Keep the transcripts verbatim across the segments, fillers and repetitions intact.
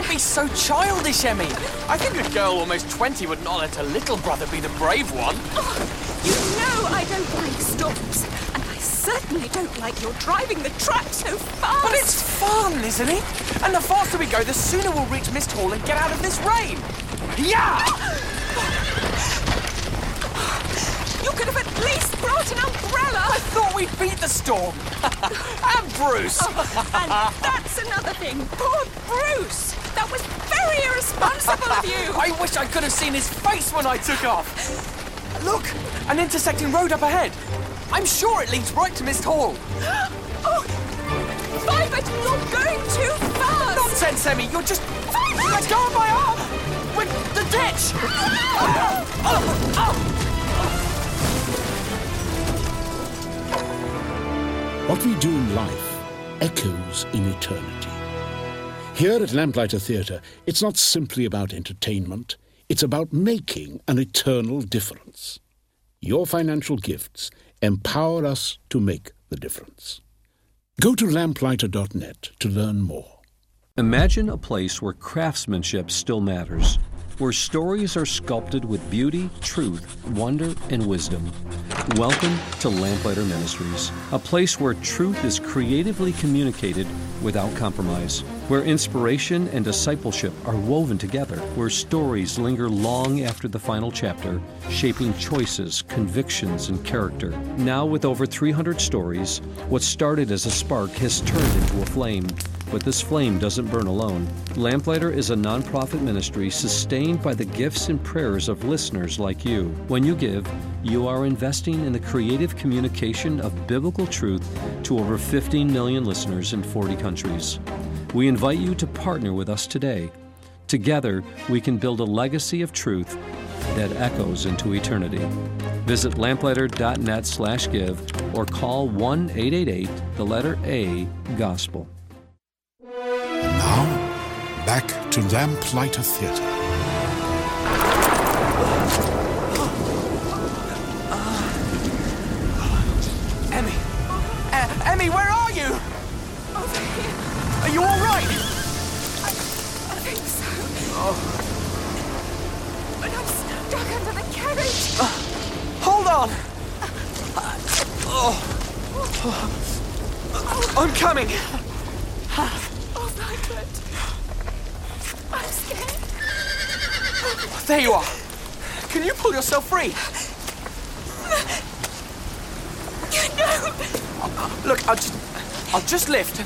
Don't be so childish, Emmy. I think a girl almost twenty would not let her little brother be the brave one. Oh, you know I don't like storms. And I certainly don't like your driving the truck so fast. But it's fun, isn't it? And the faster we go, the sooner we'll reach Mist Hall and get out of this rain. Yeah! You could have at least brought an umbrella. I thought we'd beat the storm. And Bruce. Oh, and that's another thing. Poor Bruce. That was very irresponsible of you. I wish I could have seen his face when I took off. Look, an intersecting road up ahead. I'm sure it leads right to Mist Hall. Oh, Vibert, you're going too fast. Nonsense, Emmy. You're just... Vibert! Let go of my arm. With the ditch. Oh, oh, oh. What we do in life echoes in eternity. Here at Lamplighter Theatre, it's not simply about entertainment, it's about making an eternal difference. Your financial gifts empower us to make the difference. Go to lamplighter dot net to learn more. Imagine a place where craftsmanship still matters, where stories are sculpted with beauty, truth, wonder, and wisdom. Welcome to Lamplighter Ministries, a place where truth is creatively communicated without compromise, where inspiration and discipleship are woven together, where stories linger long after the final chapter, shaping choices, convictions, and character. Now with over three hundred stories, what started as a spark has turned into a flame. But this flame doesn't burn alone. Lamplighter is a nonprofit ministry sustained by the gifts and prayers of listeners like you. When you give, you are investing in the creative communication of biblical truth to over fifteen million listeners in forty countries. We invite you to partner with us today. Together, we can build a legacy of truth that echoes into eternity. Visit lamplighter dot net slash give or call one eight eight eight, the letter A, Gospel. Now, back to Lamplighter Theatre. Emmy. Uh, Emmy, where are you? Over here. Are you all right? I, I think so. Oh. But I'm stuck under the carriage. Uh, hold on. Oh. Oh. I'm coming. Oh, Vibert. I'm scared. There you are. Can you pull yourself free? No. Look, I'll just, I'll just lift.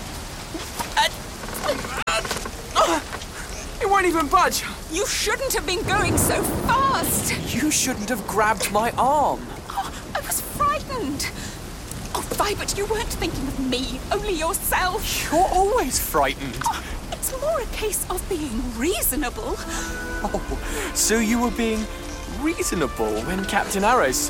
It won't even budge. You shouldn't have been going so fast. You shouldn't have grabbed my arm. Oh, I was frightened. Oh, Vibert, you weren't thinking of me, only yourself. You're always frightened. Oh, it's more a case of being reasonable. Oh, so you were being reasonable when Captain Arrow said